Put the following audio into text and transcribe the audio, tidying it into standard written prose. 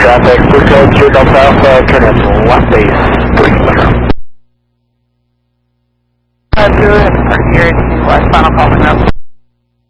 traffic, clear code, Sierra Delta Alpha, turn in left base, 3 clear. Good, are here to final call up.